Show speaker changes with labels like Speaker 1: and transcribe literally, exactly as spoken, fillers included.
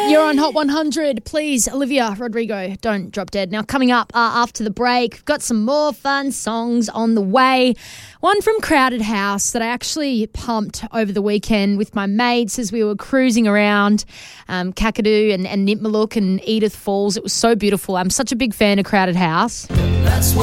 Speaker 1: You're on Hot one hundred. Please, Olivia Rodrigo, don't drop dead. Now, coming up uh, after the break, we've got some more fun songs on the way. One from Crowded House that I actually pumped over the weekend with my mates as we were cruising around um, Kakadu and, and Nipmaluk and Edith Falls. It was so beautiful. I'm such a big fan of Crowded House. That's